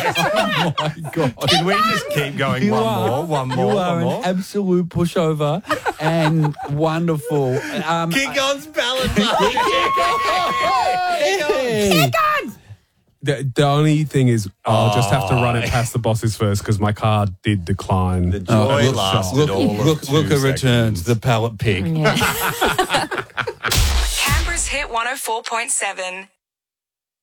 Oh, my God. Can we just keep going? One more. You are an absolute pushover and wonderful. Kick on's ballad. The only thing is, I'll just have to run it past the bosses first because my card did decline. The joy lasted all of 2 Look, seconds. returns the pallet pig. Canberra's Hit 104.7.